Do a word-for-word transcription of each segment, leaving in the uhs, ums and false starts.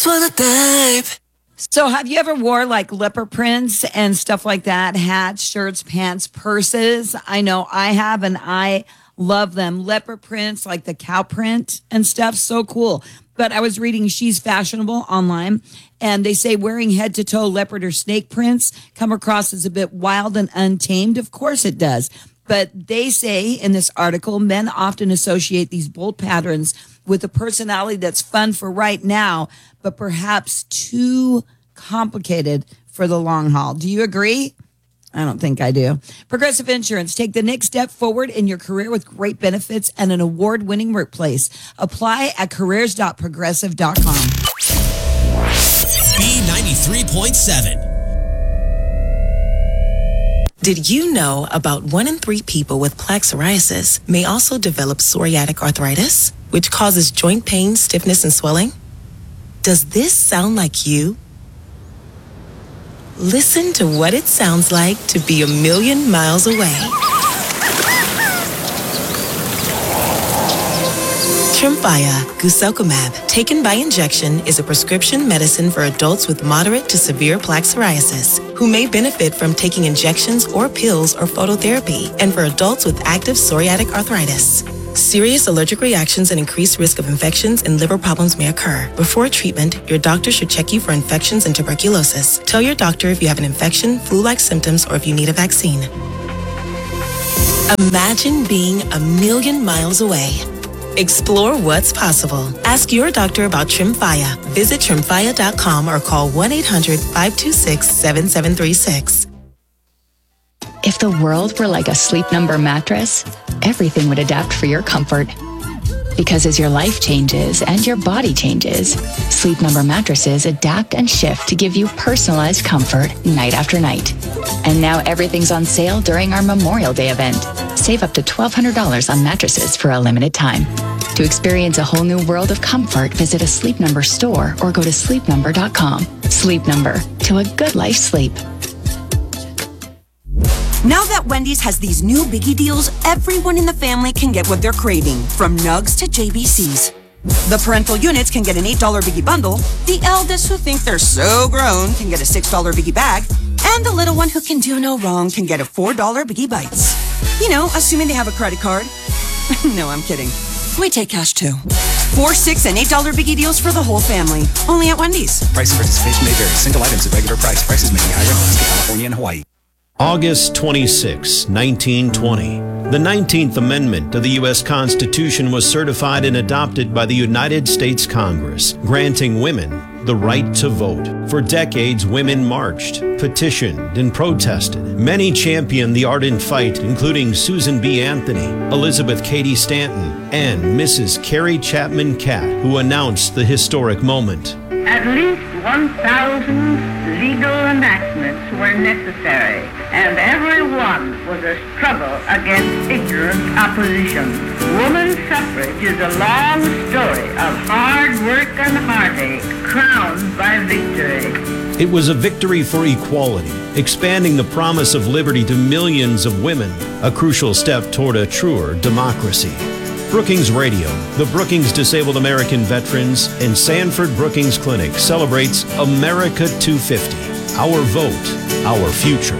For the type. So have you ever wore like leopard prints and stuff like that? Hats, shirts, pants, purses? I know I have, and I love them. Leopard prints, like the cow print and stuff. So cool. But I was reading She's Fashionable online, and they say wearing head to toe leopard or snake prints come across as a bit wild and untamed. Of course it does. But they say in this article, men often associate these bold patterns with a personality that's fun for right now, but perhaps too complicated for the long haul. Do you agree? I don't think I do. Progressive Insurance. Take the next step forward in your career with great benefits and an award-winning workplace. Apply at careers dot progressive dot com. B ninety-three point seven. Did you know about one in three people with plaque psoriasis may also develop psoriatic arthritis, which causes joint pain, stiffness, and swelling? Does this sound like you? Listen to what it sounds like to be a million miles away. Tremfya guselkumab, taken by injection, is a prescription medicine for adults with moderate to severe plaque psoriasis who may benefit from taking injections or pills or phototherapy, and for adults with active psoriatic arthritis. Serious allergic reactions and increased risk of infections and liver problems may occur. Before treatment, your doctor should check you for infections and tuberculosis. Tell your doctor if you have an infection, flu-like symptoms, or if you need a vaccine. Imagine being a million miles away. Explore what's possible. Ask your doctor about Tremfya. Visit tremfya dot com or call one eight hundred five two six seven seven three six. If the world were like a Sleep Number mattress, everything would adapt for your comfort. Because as your life changes and your body changes, Sleep Number mattresses adapt and shift to give you personalized comfort night after night. And now everything's on sale during our Memorial Day event. Save up to twelve hundred dollars on mattresses for a limited time. To experience a whole new world of comfort, visit a Sleep Number store or go to sleep number dot com. Sleep Number, to a good life sleep. Now that Wendy's has these new biggie deals, everyone in the family can get what they're craving, from nugs to J B Cs. The parental units can get an eight dollar biggie bundle, the eldest who think they're so grown can get a six dollar biggie bag, and the little one who can do no wrong can get a four dollar biggie bites. You know, assuming they have a credit card. No, I'm kidding. We take cash too. Four, six, and eight dollar biggie deals for the whole family. Only at Wendy's. Price and participation may vary. Single items at regular price. Prices may be higher in Alaska, California, and Hawaii. August twenty-sixth, nineteen twenty. The nineteenth Amendment to the U S Constitution was certified and adopted by the United States Congress, granting women the right to vote. For decades, women marched, petitioned, and protested. Many championed the ardent fight, including Susan B. Anthony, Elizabeth Cady Stanton, and Missus Carrie Chapman Catt, who announced the historic moment. At least one thousand legal enactments were necessary, and every one was a struggle against ignorant opposition. Woman suffrage is a long story of hard work and heartache, crowned by victory. It was a victory for equality, expanding the promise of liberty to millions of women, a crucial step toward a truer democracy. Brookings Radio, the Brookings Disabled American Veterans, and Sanford Brookings Clinic celebrates America two fifty. Our vote, our future.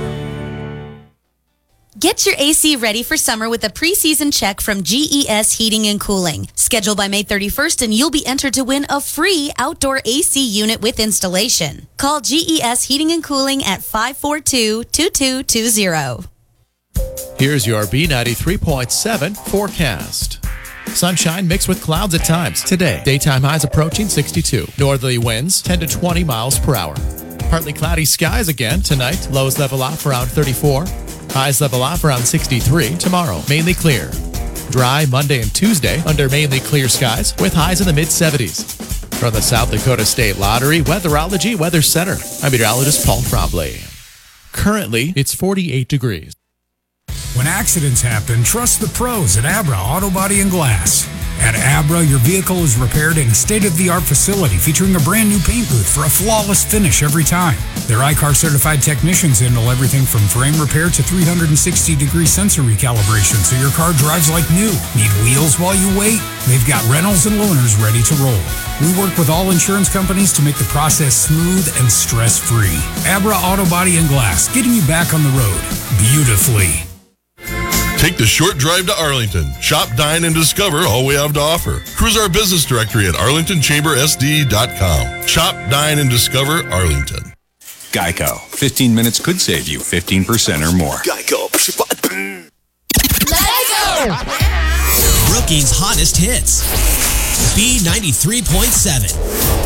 Get your A C ready for summer with a preseason check from G E S Heating and Cooling. Schedule by May thirty-first and you'll be entered to win a free outdoor A C unit with installation. Call G E S Heating and Cooling at five four two, two two two zero. Here's your B ninety-three point seven forecast. Sunshine mixed with clouds at times today. Daytime highs approaching sixty-two. Northerly winds ten to twenty miles per hour. Partly cloudy skies again tonight. Lows level off around thirty-four. Highs level off around sixty-three. Tomorrow, mainly clear. Dry Monday and Tuesday under mainly clear skies with highs in the mid seventies. From the South Dakota State Lottery Weatherology Weather Center, I'm meteorologist Paul Trombley. Currently, it's forty-eight degrees. When accidents happen, trust the pros at Abra Auto Body and Glass. At Abra, your vehicle is repaired in a state-of-the-art facility featuring a brand new paint booth for a flawless finish every time. Their I C A R certified technicians handle everything from frame repair to three hundred sixty degree sensor recalibration so your car drives like new. Need wheels while you wait? They've got rentals and loaners ready to roll. We work with all insurance companies to make the process smooth and stress-free. Abra Auto Body and Glass, getting you back on the road beautifully. Take the short drive to Arlington. Shop, dine, and discover all we have to offer. Cruise our business directory at arlington chamber s d dot com. Shop, dine, and discover Arlington. Geico. fifteen minutes could save you fifteen percent or more. Geico. Let's go! Brookings' hottest hits. B ninety-three point seven.